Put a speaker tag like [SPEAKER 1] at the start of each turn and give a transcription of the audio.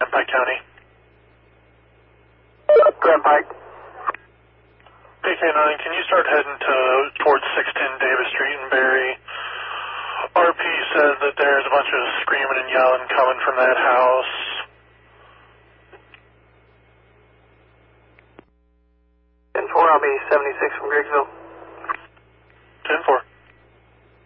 [SPEAKER 1] Pike County.
[SPEAKER 2] Grand Pike.
[SPEAKER 1] PK9, can you start heading towards 610 Davis Street in Barry? RP says that there's a bunch of screaming and yelling coming from that house.
[SPEAKER 2] 10-4, I'll be 76 from Griggsville.
[SPEAKER 1] 10-4.